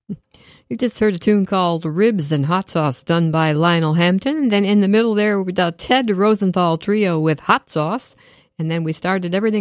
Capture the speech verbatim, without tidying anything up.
You just heard a tune called Ribs and Hot Sauce done by Lionel Hampton. And then in the middle there, the Ted Rosenthal Trio with Hot Sauce. And then we started everything